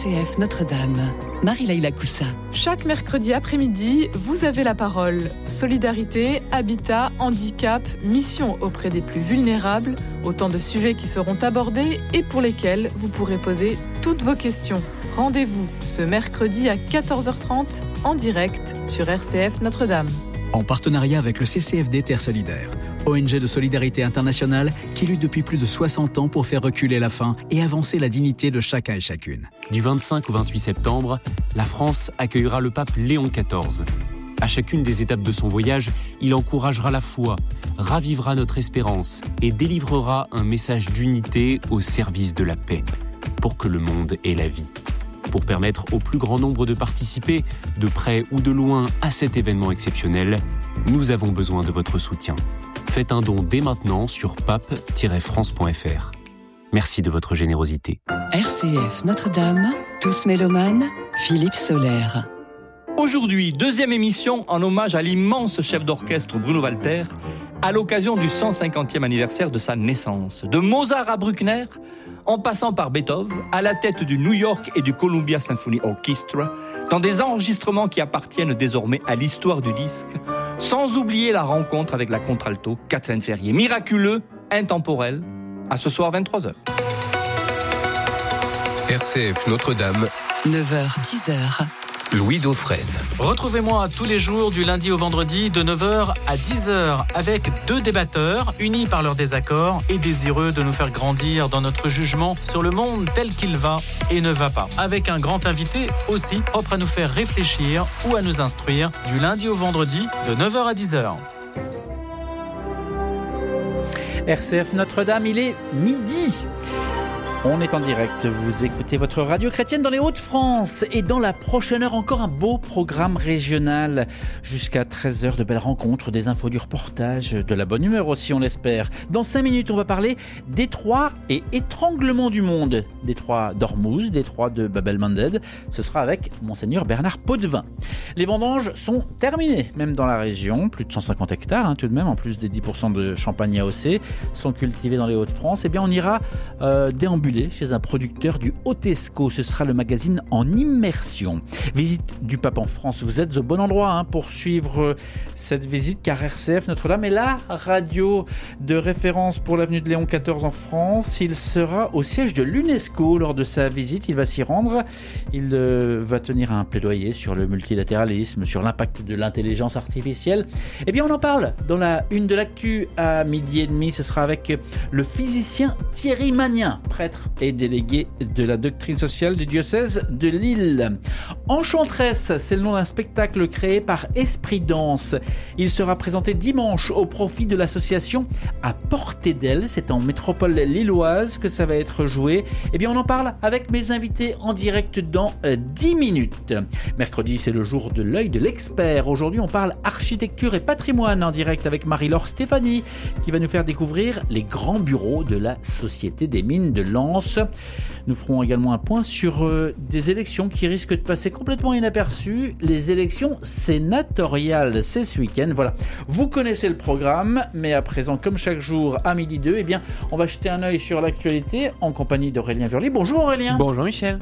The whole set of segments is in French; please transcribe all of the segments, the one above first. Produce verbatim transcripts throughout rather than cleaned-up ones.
C F Notre-Dame. Marie-Laïla Coussa. Chaque mercredi après-midi, vous avez la parole. Solidarité, habitat, handicap, mission auprès des plus vulnérables, autant de sujets qui seront abordés et pour lesquels vous pourrez poser toutes vos questions. Rendez-vous ce mercredi à quatorze heures trente en direct sur R C F Notre-Dame. En partenariat avec le C C F D Terre Solidaire, O N G de solidarité internationale qui lutte depuis plus de soixante ans pour faire reculer la faim et avancer la dignité de chacun et chacune. Du vingt-cinq au vingt-huit septembre, la France accueillera le pape Léon quatorze. À chacune des étapes de son voyage, il encouragera la foi, ravivera notre espérance et délivrera un message d'unité au service de la paix, pour que le monde ait la vie. Pour permettre au plus grand nombre de participer, de près ou de loin, à cet événement exceptionnel, nous avons besoin de votre soutien. Faites un don dès maintenant sur pape tiret france point f r. Merci de votre générosité. R C F Notre-Dame, tous mélomanes, Philippe Sollaire. Aujourd'hui, deuxième émission en hommage à l'immense chef d'orchestre Bruno Walter, à l'occasion du cent cinquantième anniversaire de sa naissance. De Mozart à Bruckner, en passant par Beethoven, à la tête du New York et du Columbia Symphony Orchestra, dans des enregistrements qui appartiennent désormais à l'histoire du disque, sans oublier la rencontre avec la contralto Kathleen Ferrier. Miraculeux, intemporel, à ce soir vingt-trois heures. R C F Notre-Dame, neuf heures dix heures. Louis Dauphren. Retrouvez-moi tous les jours du lundi au vendredi de neuf heures à dix heures avec deux débatteurs unis par leurs désaccords et désireux de nous faire grandir dans notre jugement sur le monde tel qu'il va et ne va pas. Avec un grand invité aussi propre à nous faire réfléchir ou à nous instruire du lundi au vendredi de neuf heures à dix heures. R C F Notre-Dame, il est midi. On est en direct, vous écoutez votre radio chrétienne dans les Hauts-de-France et dans la prochaine heure encore un beau programme régional jusqu'à treize heures, de belles rencontres, des infos, du reportage, de la bonne humeur aussi on l'espère. Dans cinq minutes on va parler Détroit et étranglement du monde, Détroit d'Ormuz, Détroit de Bab el-Mandeb, ce sera avec Monseigneur Bernard Potvin. Les vendanges sont terminées, même dans la région, plus de cent cinquante hectares hein, tout de même, en plus des dix pour cent de champagne A O C sont cultivés dans les Hauts-de-France. Et bien on ira euh, déambuler chez un producteur du Haut-Escaut. Ce sera le magazine en immersion. Visite du pape en France. Vous êtes au bon endroit hein, pour suivre cette visite, car R C F Notre-Dame est la radio de référence pour l'avenue de Léon quatorze en France. Il sera au siège de l'UNESCO lors de sa visite. Il va s'y rendre. Il euh, va tenir un plaidoyer sur le multilatéralisme, sur l'impact de l'intelligence artificielle. Eh bien, on en parle dans la une de l'actu à midi et demi. Ce sera avec le physicien Thierry Magnin, prêtre et délégué de la doctrine sociale du diocèse de Lille. Enchanteresse, c'est le nom d'un spectacle créé par Esprit Danse. Il sera présenté dimanche au profit de l'association À Portée d'elle. C'est en métropole lilloise que ça va être joué. Eh bien, on en parle avec mes invités en direct dans dix minutes. Mercredi, c'est le jour de l'œil de l'expert. Aujourd'hui, on parle architecture et patrimoine en direct avec Marie-Laure Stéphanie qui va nous faire découvrir les grands bureaux de la Société des Mines de Lens. Nous ferons également un point sur euh, des élections qui risquent de passer complètement inaperçues. Les élections sénatoriales, c'est ce week-end. Voilà, vous connaissez le programme, mais à présent, comme chaque jour à midi deux, eh bien, on va jeter un œil sur l'actualité en compagnie d'Aurélien Vurly. Bonjour Aurélien. Bonjour Michel.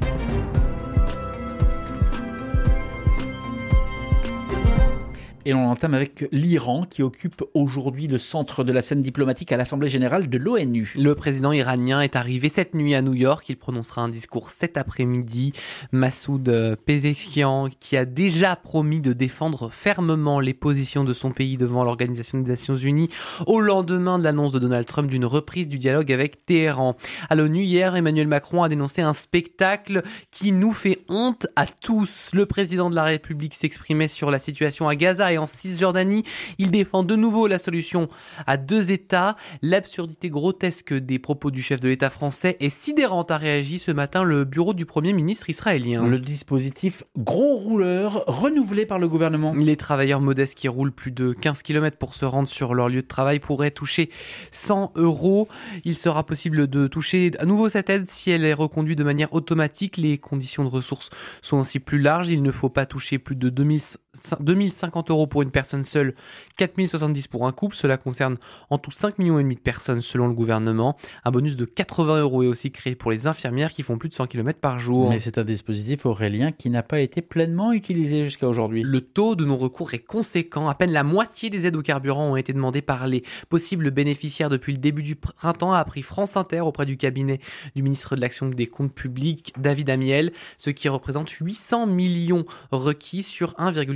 Et l'on entame avec l'Iran qui occupe aujourd'hui le centre de la scène diplomatique à l'Assemblée générale de l'ONU. Le président iranien est arrivé cette nuit à New York. Il prononcera un discours cet après-midi. Massoud Pezeshkian, qui a déjà promis de défendre fermement les positions de son pays devant l'Organisation des Nations Unies au lendemain de l'annonce de Donald Trump d'une reprise du dialogue avec Téhéran. À l'ONU, hier, Emmanuel Macron a dénoncé un spectacle qui nous fait honte à tous. Le président de la République s'exprimait sur la situation à Gaza et en Cisjordanie. Il défend de nouveau la solution à deux États. L'absurdité grotesque des propos du chef de l'État français est sidérante, a réagi ce matin le bureau du Premier ministre israélien. Le dispositif gros rouleur renouvelé par le gouvernement. Les travailleurs modestes qui roulent plus de quinze kilomètres pour se rendre sur leur lieu de travail pourraient toucher cent euros. Il sera possible de toucher à nouveau cette aide si elle est reconduite de manière automatique. Les conditions de ressources sont aussi plus larges. Il ne faut pas toucher plus de deux mille deux mille cinquante euros pour une personne seule, quatre mille soixante-dix pour un couple. Cela concerne en tout cinq virgule cinq millions de personnes selon le gouvernement. Un bonus de quatre-vingts euros est aussi créé pour les infirmières qui font plus de cent kilomètres par jour. Mais c'est un dispositif, Aurélien, qui n'a pas été pleinement utilisé jusqu'à aujourd'hui. Le taux de non-recours est conséquent. À peine la moitié des aides au carburant ont été demandées par les possibles bénéficiaires depuis le début du printemps, a appris France Inter auprès du cabinet du ministre de l'Action des Comptes Publics, David Amiel, ce qui représente huit cents millions requis sur un virgule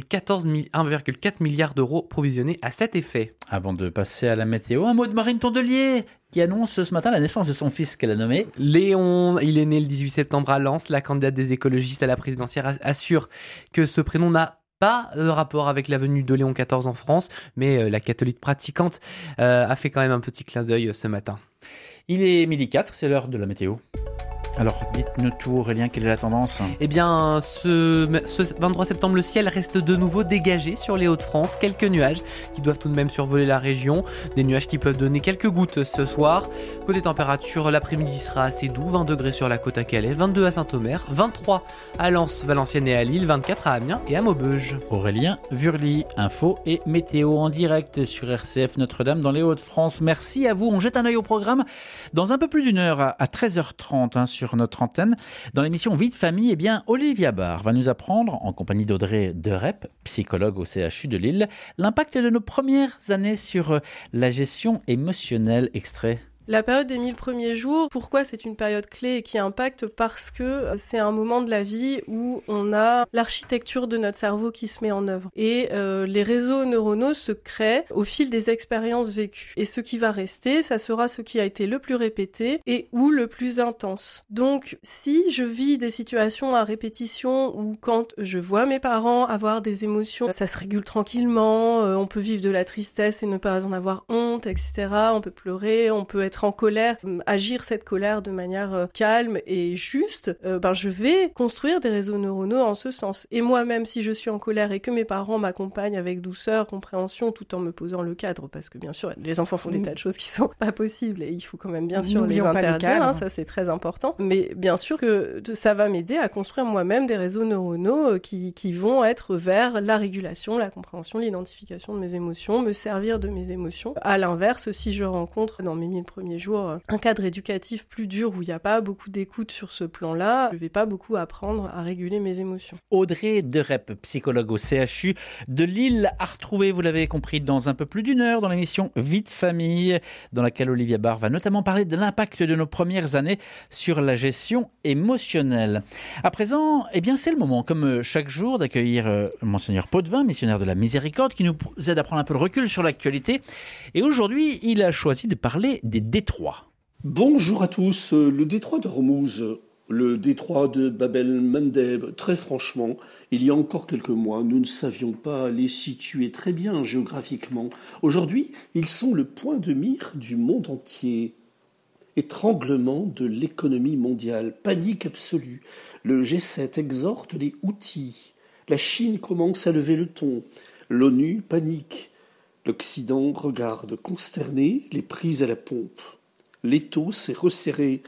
quatre milliard d'euros provisionnés à cet effet. Avant de passer à la météo, un mot de Marine Tondelier, qui annonce ce matin la naissance de son fils qu'elle a nommé Léon. Il est né le dix-huit septembre à Lens. La candidate des écologistes à la présidentielle assure que ce prénom n'a pas de rapport avec la venue de Léon quatorze en France, mais euh, la catholique pratiquante euh, a fait quand même un petit clin d'œil euh, ce matin. Il est midi quatre, c'est l'heure de la météo. Alors, dites-nous tout, Aurélien, quelle est la tendance ? Eh bien, ce, ce vingt-trois septembre, le ciel reste de nouveau dégagé sur les Hauts-de-France. Quelques nuages qui doivent tout de même survoler la région. Des nuages qui peuvent donner quelques gouttes ce soir. Côté température, l'après-midi sera assez doux. vingt degrés sur la côte à Calais, vingt-deux à Saint-Omer, vingt-trois à Lens, Valenciennes et à Lille, vingt-quatre à Amiens et à Maubeuge. Aurélien Wurli, info et météo en direct sur R C F Notre-Dame dans les Hauts-de-France. Merci à vous. On jette un œil au programme dans un peu plus d'une heure à treize heures trente hein, sur notre antenne. Dans l'émission Vie de famille, eh bien, Olivia Barr va nous apprendre, en compagnie d'Audrey Derep, psychologue au C H U de Lille, l'impact de nos premières années sur la gestion émotionnelle. Extrait. La période des mille premiers jours, pourquoi c'est une période clé et qui impacte ? Parce que c'est un moment de la vie où on a l'architecture de notre cerveau qui se met en œuvre. Et euh, les réseaux neuronaux se créent au fil des expériences vécues. Et ce qui va rester, ça sera ce qui a été le plus répété et ou le plus intense. Donc, si je vis des situations à répétition ou quand je vois mes parents avoir des émotions, ça se régule tranquillement, euh, on peut vivre de la tristesse et ne pas en avoir honte, et cetera. On peut pleurer, on peut être en colère, agir cette colère de manière euh, calme et juste, euh, ben je vais construire des réseaux neuronaux en ce sens. Et moi-même, si je suis en colère et que mes parents m'accompagnent avec douceur, compréhension, tout en me posant le cadre, parce que bien sûr, les enfants font des tas de choses qui sont pas possibles et il faut quand même bien sûr les interdire, hein, ça c'est très important. Mais bien sûr que ça va m'aider à construire moi-même des réseaux neuronaux qui, qui vont être vers la régulation, la compréhension, l'identification de mes émotions, me servir de mes émotions. À l'inverse, si je rencontre dans mes mille premiers jours un cadre éducatif plus dur où il n'y a pas beaucoup d'écoute sur ce plan-là, je ne vais pas beaucoup apprendre à réguler mes émotions. Audrey Derep, psychologue au C H U de Lille, à retrouver, vous l'avez compris, dans un peu plus d'une heure dans l'émission Vie de famille, dans laquelle Olivia Barr va notamment parler de l'impact de nos premières années sur la gestion émotionnelle. À présent, eh bien, c'est le moment, comme chaque jour, d'accueillir euh, Monseigneur Potvin, missionnaire de la Miséricorde, qui nous aide à prendre un peu de recul sur l'actualité. Et aujourd'hui, il a choisi de parler des détroits. Bonjour à tous. Le détroit d'Ormuz, le détroit de Bab el-Mandeb, très franchement, il y a encore quelques mois, nous ne savions pas les situer très bien géographiquement. Aujourd'hui, ils sont le point de mire du monde entier. Étranglement de l'économie mondiale, panique absolue. Le G sept exhorte les Houthis. La Chine commence à lever le ton. L'ONU panique. L'Occident regarde consterné les prix à la pompe. L'étau s'est resserré.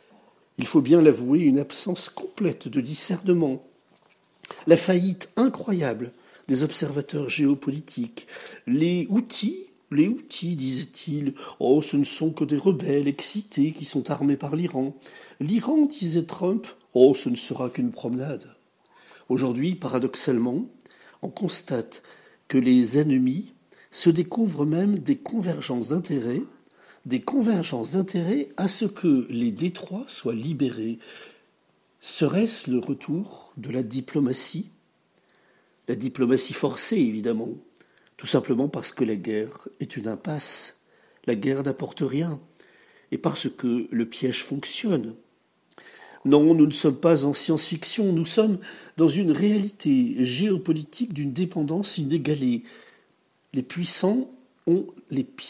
Il faut bien l'avouer, une absence complète de discernement. La faillite incroyable des observateurs géopolitiques. Les Houthis, les Houthis, disait-il, oh, ce ne sont que des rebelles excités qui sont armés par l'Iran. L'Iran, disait Trump, oh, ce ne sera qu'une promenade. Aujourd'hui, paradoxalement, on constate que les ennemis se découvrent même des convergences d'intérêts, des convergences d'intérêts à ce que les détroits soient libérés. Serait-ce le retour de la diplomatie ? La diplomatie forcée, évidemment, tout simplement parce que la guerre est une impasse. La guerre n'apporte rien, et parce que le piège fonctionne. Non, nous ne sommes pas en science-fiction, nous sommes dans une réalité géopolitique d'une dépendance inégalée. Les puissants ont les pieds